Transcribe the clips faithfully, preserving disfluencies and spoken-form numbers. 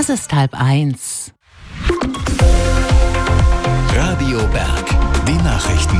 Es ist halb eins. Radio Berg, die Nachrichten.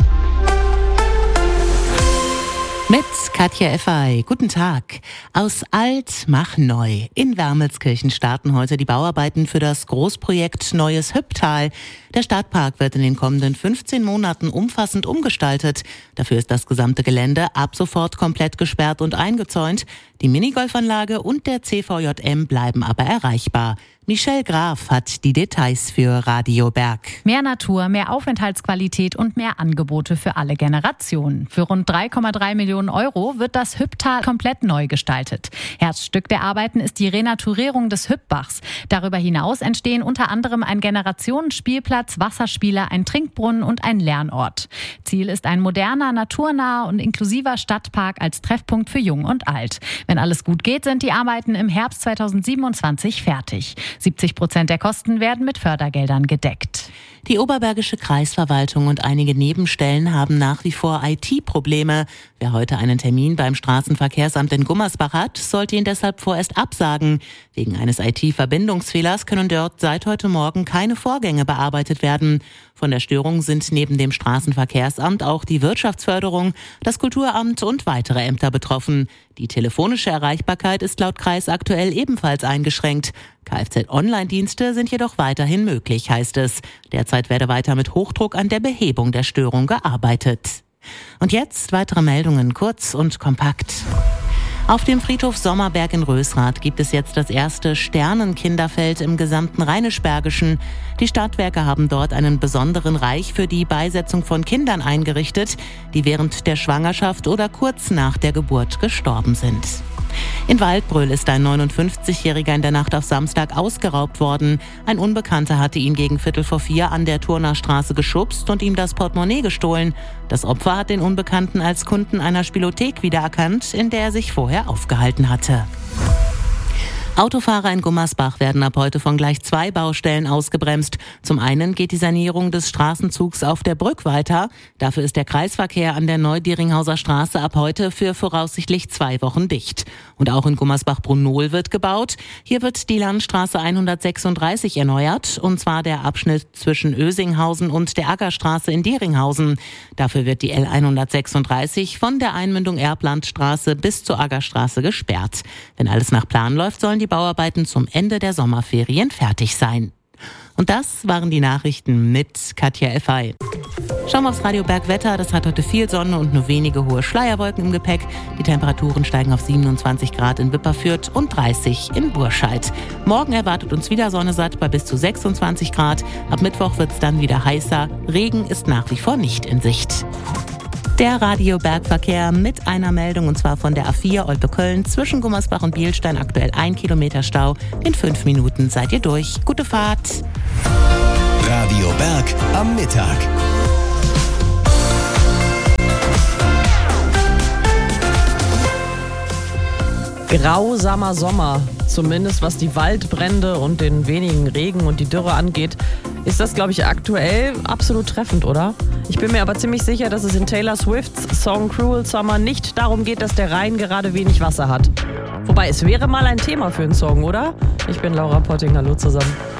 Mit Katja Effay. Guten Tag. Aus alt mach neu. In Wermelskirchen starten heute die Bauarbeiten für das Großprojekt Neues Hüpptal. Der Stadtpark wird in den kommenden fünfzehn Monaten umfassend umgestaltet. Dafür ist das gesamte Gelände ab sofort komplett gesperrt und eingezäunt. Die Minigolfanlage und der C V J M bleiben aber erreichbar. Michelle Graf hat die Details für Radio Berg. Mehr Natur, mehr Aufenthaltsqualität und mehr Angebote für alle Generationen. Für rund drei Komma drei Millionen Euro wird das Hüpptal komplett neu gestaltet. Herzstück der Arbeiten ist die Renaturierung des Hüppbachs. Darüber hinaus entstehen unter anderem ein Generationenspielplatz, Wasserspiele, ein Trinkbrunnen und ein Lernort. Ziel ist ein moderner, naturnaher und inklusiver Stadtpark als Treffpunkt für Jung und Alt. Wenn alles gut geht, sind die Arbeiten im Herbst zweitausendsiebenundzwanzig fertig. siebzig Prozent der Kosten werden mit Fördergeldern gedeckt. Die Oberbergische Kreisverwaltung und einige Nebenstellen haben nach wie vor I T-Probleme. Wer heute einen Termin beim Straßenverkehrsamt in Gummersbach hat, sollte ihn deshalb vorerst absagen. Wegen eines I T-Verbindungsfehlers können dort seit heute Morgen keine Vorgänge bearbeitet werden. Von der Störung sind neben dem Straßenverkehrsamt auch die Wirtschaftsförderung, das Kulturamt und weitere Ämter betroffen. Die telefonische Erreichbarkeit ist laut Kreis aktuell ebenfalls eingeschränkt. Kfz-Online-Dienste sind jedoch weiterhin möglich, heißt es. Derzeit werde weiter mit Hochdruck an der Behebung der Störung gearbeitet. Und jetzt weitere Meldungen, kurz und kompakt. Auf dem Friedhof Sommerberg in Rösrath gibt es jetzt das erste Sternenkinderfeld im gesamten Rheinisch-Bergischen. Die Stadtwerke haben dort einen besonderen Reich für die Beisetzung von Kindern eingerichtet, die während der Schwangerschaft oder kurz nach der Geburt gestorben sind. In Waldbröl ist ein neunundfünfzigjähriger in der Nacht auf Samstag ausgeraubt worden. Ein Unbekannter hatte ihn gegen Viertel vor vier an der Turnerstraße geschubst und ihm das Portemonnaie gestohlen. Das Opfer hat den Unbekannten als Kunden einer Spielothek wiedererkannt, in der er sich vorher aufgehalten hatte. Autofahrer in Gummersbach werden ab heute von gleich zwei Baustellen ausgebremst. Zum einen geht die Sanierung des Straßenzugs auf der Brück weiter. Dafür ist der Kreisverkehr an der Neu-Dieringhauser Straße ab heute für voraussichtlich zwei Wochen dicht. Und auch in Gummersbach-Brunnohl wird gebaut. Hier wird die Landstraße hundertsechsunddreißig erneuert, und zwar der Abschnitt zwischen Ösinghausen und der Aggerstraße in Dieringhausen. Dafür wird die L hundertsechsunddreißig von der Einmündung Erblandstraße bis zur Aggerstraße gesperrt. Wenn alles nach Plan läuft, sollen die Bauarbeiten zum Ende der Sommerferien fertig sein. Und das waren die Nachrichten mit Katja Effay. Schauen wir aufs Radio Berg Wetter. Das hat heute viel Sonne und nur wenige hohe Schleierwolken im Gepäck. Die Temperaturen steigen auf siebenundzwanzig Grad in Wipperfürth und dreißig in Burscheid. Morgen erwartet uns wieder Sonne satt bei bis zu sechsundzwanzig Grad. Ab Mittwoch wird es dann wieder heißer. Regen ist nach wie vor nicht in Sicht. Der Radio Bergverkehr mit einer Meldung, und zwar von der A vier Olpe-Köln zwischen Gummersbach und Bielstein, aktuell ein Kilometer Stau. In fünf Minuten seid ihr durch. Gute Fahrt. Radio Berg am Mittag. Grausamer Sommer, zumindest was die Waldbrände und den wenigen Regen und die Dürre angeht, ist das, glaube ich, aktuell absolut treffend, oder? Ich bin mir aber ziemlich sicher, dass es in Taylor Swifts Song Cruel Summer nicht darum geht, dass der Rhein gerade wenig Wasser hat. Wobei, es wäre mal ein Thema für einen Song, oder? Ich bin Laura Potting, hallo zusammen.